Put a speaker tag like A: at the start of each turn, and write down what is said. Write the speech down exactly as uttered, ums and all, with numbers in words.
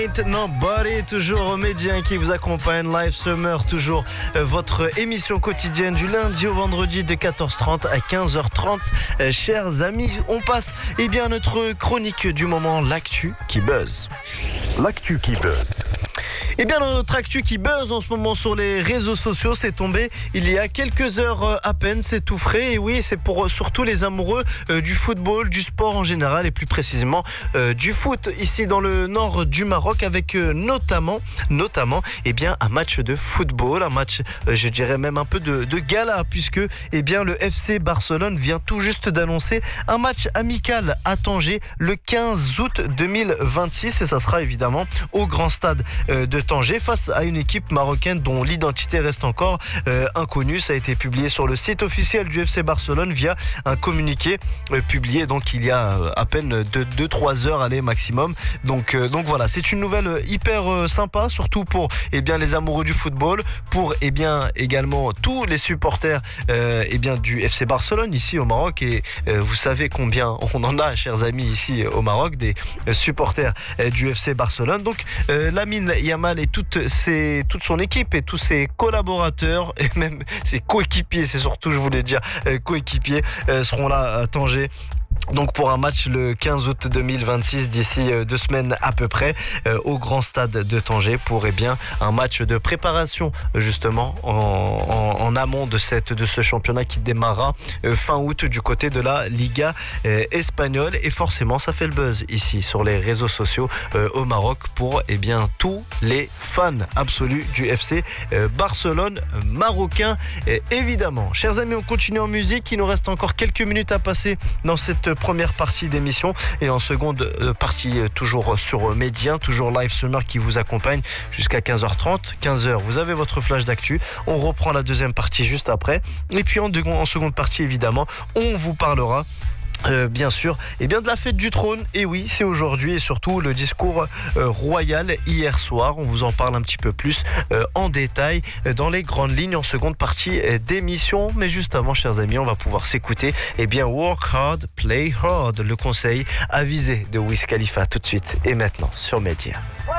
A: Nobody, toujours Médien qui vous accompagne, Live Summer, toujours euh, votre émission quotidienne du lundi au vendredi de quatorze heures trente à quinze heures trente. Euh, chers amis, on passe eh bien, à notre chronique du moment, l'actu qui buzz.
B: L'actu qui buzz.
A: Eh bien, notre actu qui buzz en ce moment sur les réseaux sociaux, c'est tombé il y a quelques heures à peine, c'est tout frais. Et oui, c'est pour surtout les amoureux euh, du football, du sport en général et plus précisément euh, du foot ici dans le nord du Maroc avec euh, notamment, notamment eh bien, un match de football, un match, euh, je dirais même un peu de, de gala puisque eh bien, le F C Barcelone vient tout juste d'annoncer un match amical à Tanger le quinze août deux mille vingt-six et ça sera évidemment au grand stade euh, de Tanger face à une équipe marocaine dont l'identité reste encore euh, inconnue. Ça a été publié sur le site officiel du F C Barcelone via un communiqué euh, publié donc il y a euh, à peine deux trois heures allez, maximum. Donc, euh, donc voilà, c'est une nouvelle hyper euh, sympa, surtout pour eh bien, les amoureux du football, pour eh bien, également tous les supporters euh, eh bien, du F C Barcelone ici au Maroc. Et euh, vous savez combien on en a, chers amis, ici au Maroc, des euh, supporters euh, du F C Barcelone. Donc euh, Lamine Yamal et toute, ses, toute son équipe et tous ses collaborateurs et même ses coéquipiers, c'est surtout je voulais dire euh, coéquipiers, euh, seront là à Tanger. Donc pour un match le quinze août deux mille vingt-six, d'ici deux semaines à peu près, euh, au grand stade de Tanger pour eh bien, un match de préparation justement en, en, en amont de, cette, de ce championnat qui démarrera euh, fin août du côté de la Liga euh, espagnole. Et forcément ça fait le buzz ici sur les réseaux sociaux euh, au Maroc pour eh bien, tous les fans absolus du F C euh, Barcelone marocain euh, évidemment. Chers amis, on continue en musique, il nous reste encore quelques minutes à passer dans cette première partie d'émission et en seconde partie toujours sur Médien, toujours Live Summer qui vous accompagne jusqu'à quinze heures trente. quinze heures, vous avez votre flash d'actu. On reprend la deuxième partie juste après. Et puis en, en seconde partie, évidemment, on vous parlera Euh, bien sûr, et eh bien de la fête du trône. Et oui, c'est aujourd'hui et surtout le discours euh, royal hier soir. On vous en parle un petit peu plus euh, en détail euh, dans les grandes lignes en seconde partie euh, d'émission. Mais juste avant, chers amis, on va pouvoir s'écouter eh bien Work Hard, Play Hard, le conseil avisé de Wiz Khalifa tout de suite et maintenant sur Média.